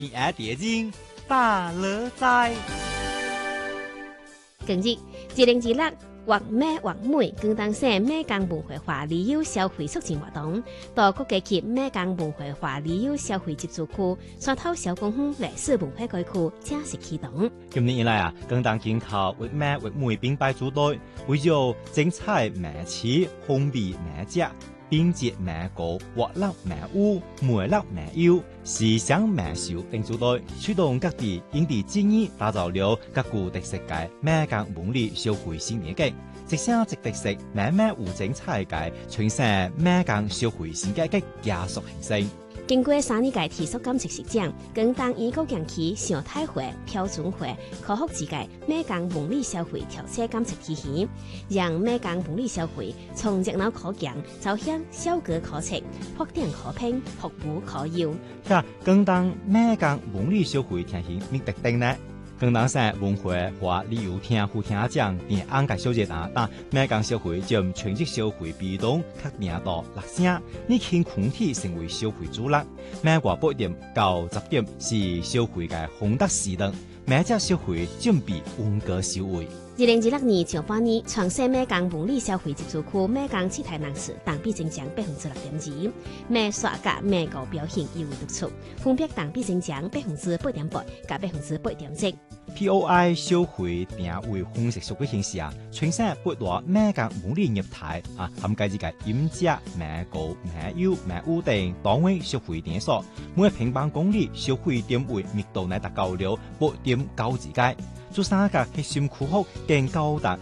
你爱点睛大乐在。 近日，2026或美或美广东省美港文化化旅游消费促进活动，到各地及美港文化化旅游消費接觸區、山頭小公園歷史文化街區正式啟動。 今年以來啊，廣東經靠為美為美並排組隊，為咗精彩美詞、風味美食、便捷美高、活力美舞、美樂美優、時尚美秀等組隊，驅動各地因地制宜，打造了各具特色嘅美港文旅消費新年景。一項一特色、美美有精彩嘅全省美港消費新價格加速形成。 經過3年嘅體恤感測實踐，廣東醫國園區常態會、標準會、科學之界美港文旅消費調測監測體系，讓美港文旅消費從熱鬧可講走向效果可測、發展可拼、服務可用。 嚇，廣東美港文旅消費體系咩特點呢？廣東省文化和旅遊廳副廳長田安介小姐答：美港消費佔全國消費比重確定到6%，已經群體成為消費主力。美國8點到10點是消費嘅紅燈時段，美食消費佔比溫和收尾。 2026年上半年，全省美港文旅消費接觸區美港七大人次同比增長6.2%，美刷甲美高表現尤為突出，分別同比增長8.8%甲8.7%。 POI 消費定位分析數據顯示啊，全省8大美港文旅業態涵蓋嘅飲食、美高、美優、美舞等單位消費點數，每平方公里消費點位密度乃達到了8.9之界，做三個核心區域更高達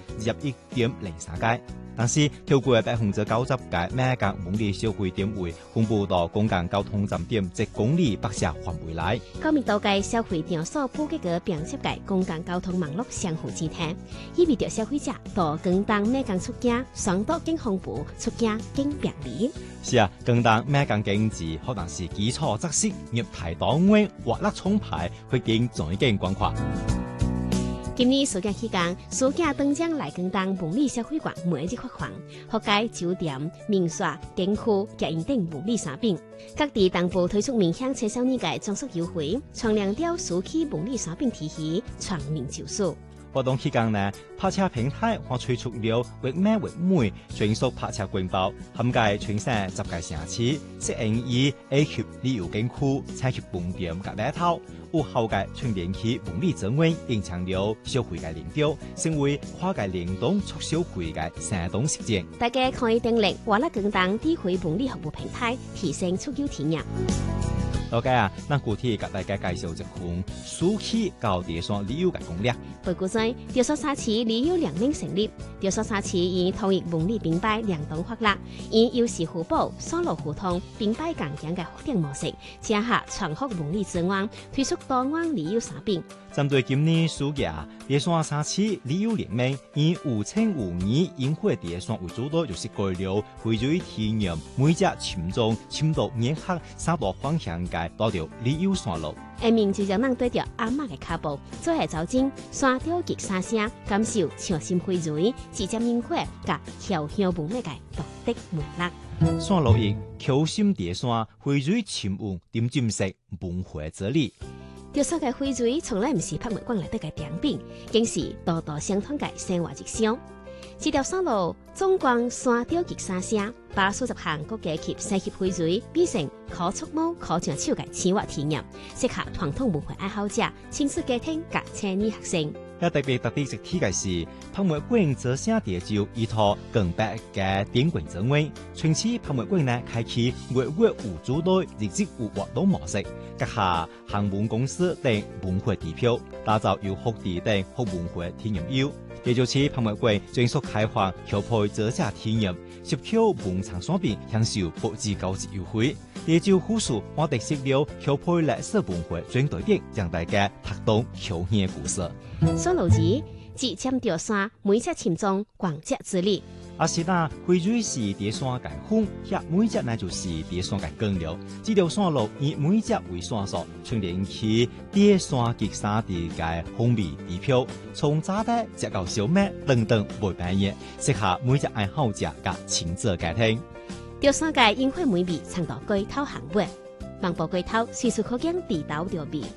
21.03界。但是，超過90%嘅美港文旅消費點位分布到公共交通站點1公里北側範圍內。 高密度嘅消費場所布局嘅並接嘅公共交通網絡相互之貼，意味着消費者到廣東美港出境雙到更豐富，出境更便利。 是啊，廣東美港經濟可能是基礎紮實、業態單位活力充沛，會更再更廣闊。 今年暑假期間，暑假登將來廣東文旅消費館每日發放，各界酒店、民宿、景區、客運等文旅產品，各地當部推出面向青少年嘅裝束優惠，從亮調暑期文旅產品體系全面招數。 活動期間呢，泊車平台還推出了為美為美專屬泊車quyền包，涵蓋全省10個城市，適應於 A 級旅遊景區、採取飯店及碼頭。有後界全連期文旅專員延長了消費嘅領導，成為跨界聯動促消費嘅生動實踐。 大家可以訂閱活力廣東智慧文旅服務平台，提升出遊體驗。 了解啊，咱具體給大家介紹一款暑期到地山旅遊嘅攻略。 回顧在潮汕沙市旅遊聯盟成立，潮汕沙市以統一文旅並排聯動發力，以優勢互補、雙路互通、並排共贏嘅發展模式，結合全國文旅資源，推出多元旅遊產品。 針對今年暑假，潮汕沙市旅遊聯盟以5青5兒引會潮汕為主導，就是改了會水體驗，每隻群眾深度結合3大方向嘅多條旅遊線路。 下面就讓咱對着阿嬤嘅腳步，做下走進山雕極沙聲，感受潮汕會水、直接飲會甲僑鄉文化嘅獨特魅力。 山路一，潮汕潮汕會水深運點進食文化之旅。 潮汕嘅會水從來唔是博物館內底嘅展品，竟是道道相通嘅生活日常。這條山路縱貫山雕極沙聲，把數十項國家級西級會水變成可觸摸、可上手嘅生活體驗，適合傳統文化愛好者、親子家庭及青年學生。 特別一提嘅是，博物館這些地就依託更白嘅典館展位，從此博物館呢開啟月月無主隊、日日有活動模式，結合航運公司等文化地標，打造有學地等學文化體驗遊。也就是博物館專屬開放僑配這些體驗，涉及文創商品享受8至9折優惠。也就附屬我哋識了僑配歷史文化專隊點，讓大家拍動僑興故事。 山路二，只尖潮汕每隻群眾逛街之旅。 阿是那會水是潮汕嘅風，遐每隻呢就是潮汕嘅根料。這條山路以每隻為線索，串聯起潮汕極沙地嘅風味地標，從炸的直到小麥等等每半夜，適合每隻愛好者嘅親子家庭。 潮汕嘅宴會美味，倡導街頭行活。 望報過頭，隨時可見地頭着味，